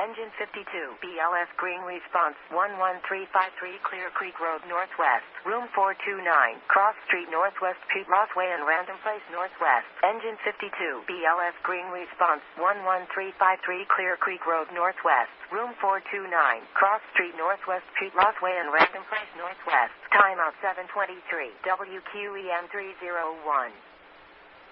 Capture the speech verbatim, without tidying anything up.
Engine fifty-two, B L S green response one one three five three Clear Creek Road Northwest, room four two nine, Cross Street Northwest, Pete Rossway and Random Place Northwest. Engine fifty-two, B L S green response one one three five three Clear Creek Road Northwest, room four two nine, Cross Street Northwest, Pete Rossway and Random Place Northwest. Timeout seven twenty-three, W Q E M three oh one.